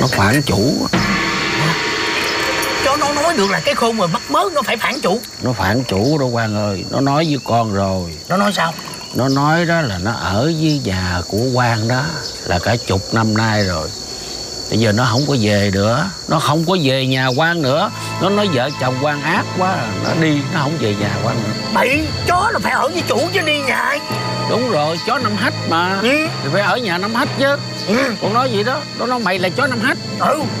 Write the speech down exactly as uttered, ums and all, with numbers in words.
Nó phản chủ. Chó nó nói được là cái khôn rồi mắc mớ nó phải phản chủ. Nó phản chủ đâu Quang ơi. Nó nói với con rồi. Nó nói sao? Nó nói đó là nó ở với nhà của Quang đó là cả chục năm nay rồi. Bây giờ nó không có về nữa. Nó không có về nhà Quang nữa. Nó nói vợ chồng Quang ác quá. Nó đi, nó không về nhà Quang nữa. Bậy, chó là phải ở với chủ chứ đi nhà ai. Đúng rồi, chó năm hách mà. Ừ. Thì phải ở nhà năm hách chứ. Ừ. Con nói gì đó. Nó nói mày là chó năm hách. Ừ.